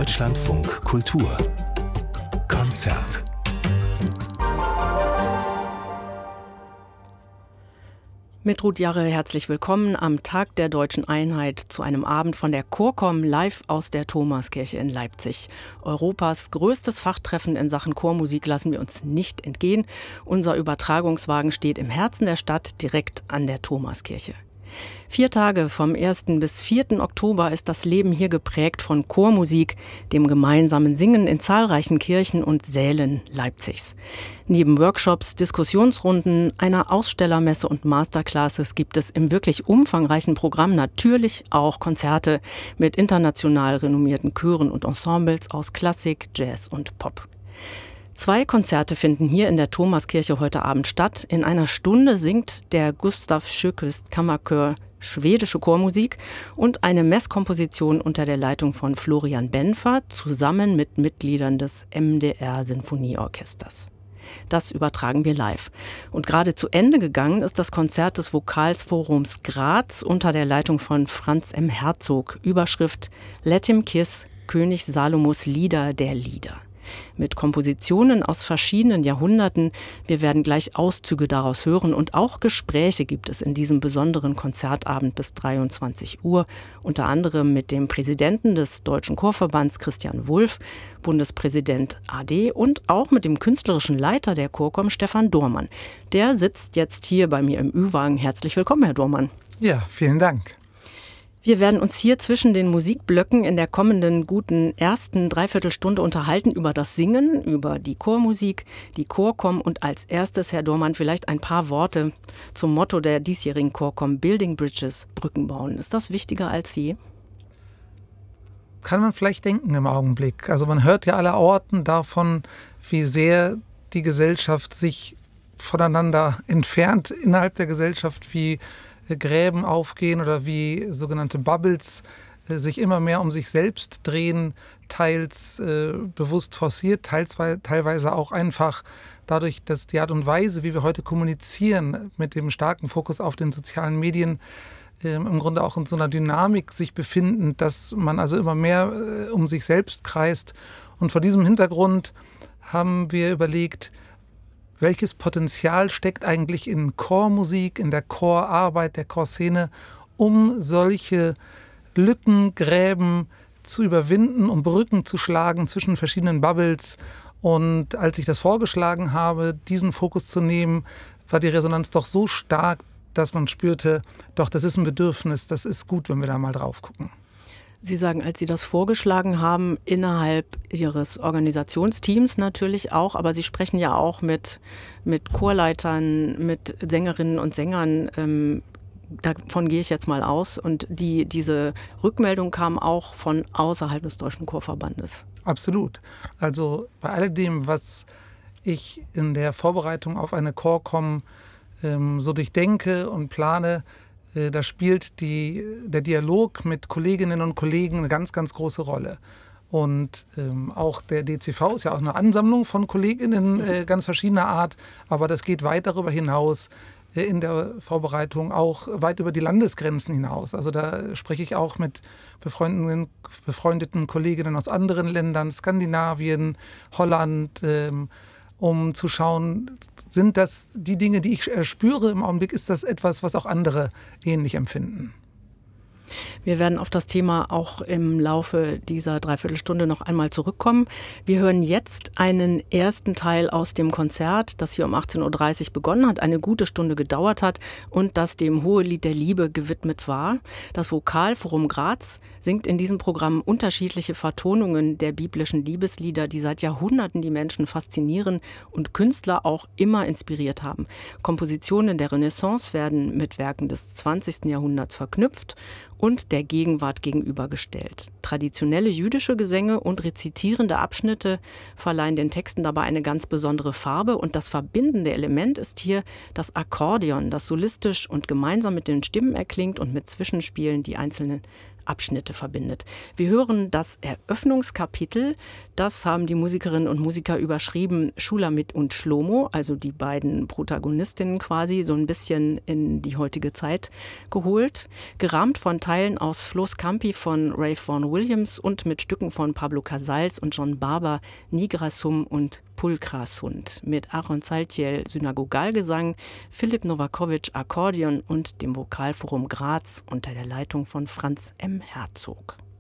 Deutschlandfunk Kultur Konzert. Mit Ruth Jarre herzlich willkommen am Tag der Deutschen Einheit zu einem Abend von der Chorkom live aus der Thomaskirche in Leipzig. Europas größtes Fachtreffen in Sachen Chormusik lassen wir uns nicht entgehen. Unser Übertragungswagen steht im Herzen der Stadt, direkt an der Thomaskirche. 4 Tage vom 1. bis 4. Oktober ist das Leben hier geprägt von Chormusik, dem gemeinsamen Singen in zahlreichen Kirchen und Sälen Leipzigs. Neben Workshops, Diskussionsrunden, einer Ausstellermesse und Masterclasses gibt es im wirklich umfangreichen Programm natürlich auch Konzerte mit international renommierten Chören und Ensembles aus Klassik, Jazz und Pop. 2 Konzerte finden hier in der Thomaskirche heute Abend statt. In einer Stunde singt der Gustav Sjökvist Kammerchor schwedische Chormusik und eine Messkomposition unter der Leitung von Florian Benfer zusammen mit Mitgliedern des MDR Sinfonieorchesters. Das übertragen wir live. Und gerade zu Ende gegangen ist das Konzert des Vokalsforums Graz unter der Leitung von Franz M. Herzog. Überschrift Let him kiss, König Salomos Lieder der Lieder. Mit Kompositionen aus verschiedenen Jahrhunderten. Wir werden gleich Auszüge daraus hören und auch Gespräche gibt es in diesem besonderen Konzertabend bis 23 Uhr. Unter anderem mit dem Präsidenten des Deutschen Chorverbands Christian Wulff, Bundespräsident AD und auch mit dem künstlerischen Leiter der Chorkom Stefan Dohrmann. Der sitzt jetzt hier bei mir im Ü-Wagen. Herzlich willkommen, Herr Dohrmann. Ja, vielen Dank. Wir werden uns hier zwischen den Musikblöcken in der kommenden guten ersten Dreiviertelstunde unterhalten über das Singen, über die Chormusik, die Chorkom und als erstes, Herr Dohrmann, vielleicht ein paar Worte zum Motto der diesjährigen Chorkom, Building Bridges, Brücken bauen. Ist das wichtiger als je? Kann man vielleicht denken im Augenblick. Also man hört ja allerorten davon, wie sehr die Gesellschaft sich voneinander entfernt innerhalb der Gesellschaft, wie Gräben aufgehen oder wie sogenannte Bubbles sich immer mehr um sich selbst drehen, teils bewusst forciert, teilweise auch einfach dadurch, dass die Art und Weise, wie wir heute kommunizieren, mit dem starken Fokus auf den sozialen Medien, im Grunde auch in so einer Dynamik sich befinden, dass man also immer mehr um sich selbst kreist. Und vor diesem Hintergrund haben wir überlegt, welches Potenzial steckt eigentlich in Chormusik, in der Chorarbeit, der Chorszene, um solche Lücken, Gräben zu überwinden, um Brücken zu schlagen zwischen verschiedenen Bubbles. Und als ich das vorgeschlagen habe, diesen Fokus zu nehmen, war die Resonanz doch so stark, dass man spürte, doch, das ist ein Bedürfnis, das ist gut, wenn wir da mal drauf gucken. Sie sagen, als Sie das vorgeschlagen haben, innerhalb Ihres Organisationsteams natürlich auch, aber Sie sprechen ja auch mit Chorleitern, mit Sängerinnen und Sängern, davon gehe ich jetzt mal aus. Und diese Rückmeldung kam auch von außerhalb des Deutschen Chorverbandes. Absolut. Also bei alledem, was ich in der Vorbereitung auf eine Chorkom so durchdenke und plane, da spielt der Dialog mit Kolleginnen und Kollegen eine ganz, ganz große Rolle. Und auch der DCV ist ja auch eine Ansammlung von Kolleginnen ganz verschiedener Art, aber das geht weit darüber hinaus in der Vorbereitung, auch weit über die Landesgrenzen hinaus. Also da spreche ich auch mit befreundeten Kolleginnen aus anderen Ländern, Skandinavien, Holland, um zu schauen, sind das die Dinge, die ich spüre im Augenblick, ist das etwas, was auch andere ähnlich empfinden? Wir werden auf das Thema auch im Laufe dieser Dreiviertelstunde noch einmal zurückkommen. Wir hören jetzt einen ersten Teil aus dem Konzert, das hier um 18.30 Uhr begonnen hat, eine gute Stunde gedauert hat und das dem Hohelied der Liebe gewidmet war. Das Vokalforum Graz singt in diesem Programm unterschiedliche Vertonungen der biblischen Liebeslieder, die seit Jahrhunderten die Menschen faszinieren und Künstler auch immer inspiriert haben. Kompositionen der Renaissance werden mit Werken des 20. Jahrhunderts verknüpft und der Gegenwart gegenübergestellt. Traditionelle jüdische Gesänge und rezitierende Abschnitte verleihen den Texten dabei eine ganz besondere Farbe und das verbindende Element ist hier das Akkordeon, das solistisch und gemeinsam mit den Stimmen erklingt und mit Zwischenspielen die einzelnen Abschnitte verbindet. Wir hören das Eröffnungskapitel. Das haben die Musikerinnen und Musiker überschrieben Schulamit und Shlomo, also die beiden Protagonistinnen quasi, so ein bisschen in die heutige Zeit geholt. Gerahmt von Teilen aus Flo's Campi von Ralph Vaughan Williams und mit Stücken von Pablo Casals und John Barber, Nigra Sum und Pulchrasund. Mit Aaron Saltiel Synagogalgesang, Philipp Novakovic Akkordeon und dem Vokalforum Graz unter der Leitung von Franz M. Herzog.